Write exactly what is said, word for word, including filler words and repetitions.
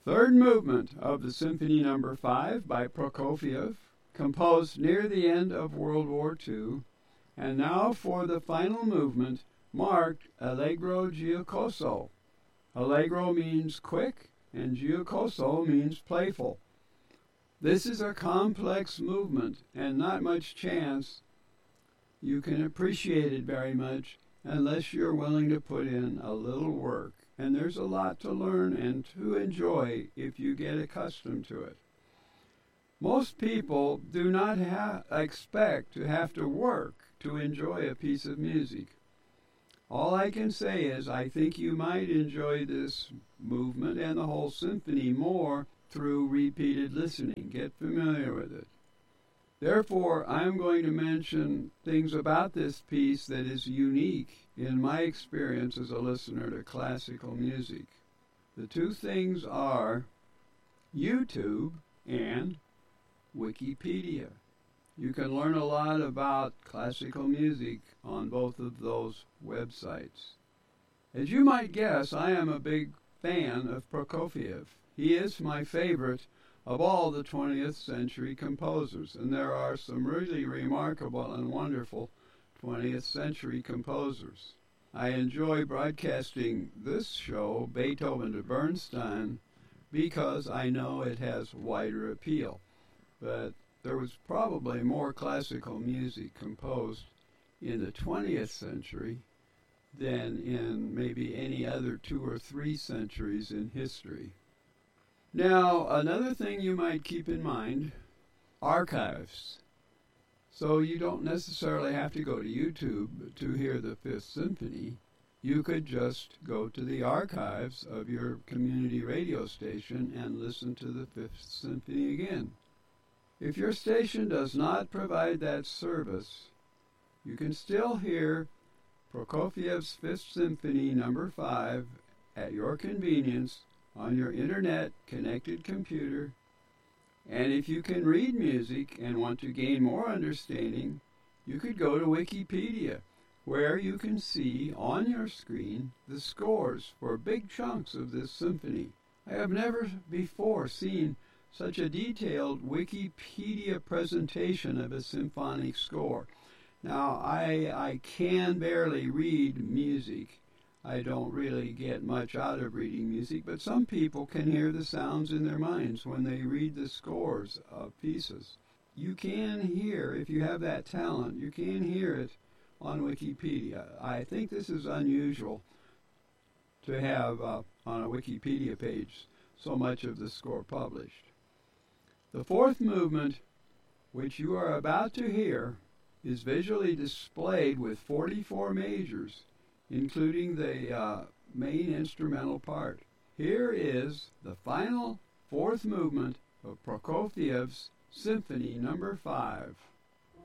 Third movement of the Symphony Number five by Prokofiev, composed near the end of World War Two, and now for the final movement, marked Allegro giocoso. Allegro means quick, and giocoso means playful. This is a complex movement, and not much chance you can appreciate it very much unless you're willing to put in a little work. And there's a lot to learn and to enjoy if you get accustomed to it. Most people do not ha- expect to have to work to enjoy a piece of music. All I can say is I think you might enjoy this movement and the whole symphony more through repeated listening. Get familiar with it. Therefore, I'm going to mention things about this piece that is unique in my experience as a listener to classical music. The two things are YouTube and Wikipedia. You can learn a lot about classical music on both of those websites. As you might guess, I am a big fan of Prokofiev. He is my favorite of all the twentieth century composers, and there are some really remarkable and wonderful twentieth century composers. I enjoy broadcasting this show, Beethoven to Bernstein, because I know it has wider appeal. But there was probably more classical music composed in the twentieth century than in maybe any other two or three centuries in history. Now, another thing you might keep in mind, archives. So you don't necessarily have to go to YouTube to hear the Fifth Symphony. You could just go to the archives of your community radio station and listen to the Fifth Symphony again. If your station does not provide that service, you can still hear Prokofiev's Fifth Symphony Number five at your convenience on your internet-connected computer. And if you can read music and want to gain more understanding, you could go to Wikipedia, where you can see on your screen the scores for big chunks of this symphony. I have never before seen such a detailed Wikipedia presentation of a symphonic score. Now, I, I can barely read music. I don't really get much out of reading music, but some people can hear the sounds in their minds when they read the scores of pieces. You can hear, if you have that talent, you can hear it on Wikipedia. I think this is unusual to have uh, on a Wikipedia page so much of the score published. The fourth movement, which you are about to hear, is visually displayed with forty-four measures, including the uh, main instrumental part. Here is the final fourth movement of Prokofiev's Symphony Number five.